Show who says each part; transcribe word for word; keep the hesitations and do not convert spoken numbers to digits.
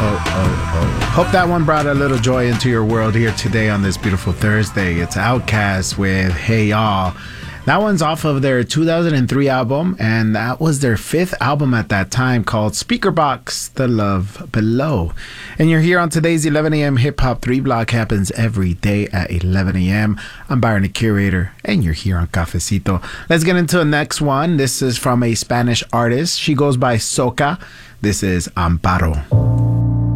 Speaker 1: oh, oh. Hope that one brought a little joy into your world here today on this beautiful Thursday. It's Outkast with Hey Y'all. That one's off of their two thousand three album, and that was their fifth album at that time, called Speakerboxxx, The Love Below. And you're here on today's eleven a.m. Hip Hop three Block. Happens every day at eleven a.m. I'm Byron, the Curator, and you're here on Cafecito. Let's get into the next one. This is from a Spanish artist. She goes by Soca. This is Amparo.